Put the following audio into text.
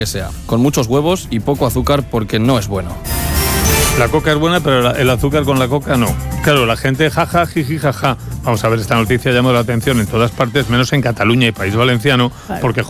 que sea, con muchos huevos y poco azúcar porque no es bueno. La coca es buena, pero el azúcar con la coca no. Claro, la gente jaja, jiji, jaja. Vamos a ver, esta noticia llamó la atención en todas partes, menos en Cataluña y País Valenciano, porque